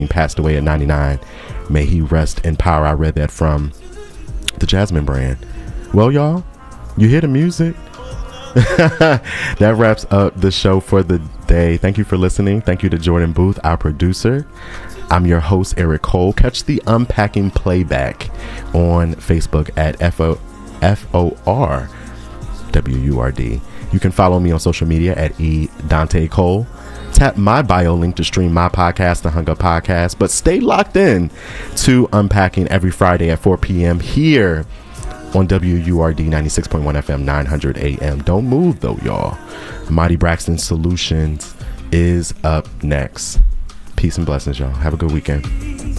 passed away at 99. May he rest in power. I read that from the Jasmine brand. Well, y'all, you hear the music? That wraps up the show for the day. Thank you for listening. Thank you to Jordan Booth, our producer. I'm your host, Eric Cole. Catch the Unpacking Playback on Facebook at FORWURD. You can follow me on social media at Dante Cole. Tap my bio link to stream my podcast, The Hung Up Podcast. But stay locked in to Unpacking every Friday at 4 p.m. here on WURD 96.1 FM, 900 AM. Don't move, though, y'all. Mighty Braxton Solutions is up next. Peace and blessings, y'all. Have a good weekend.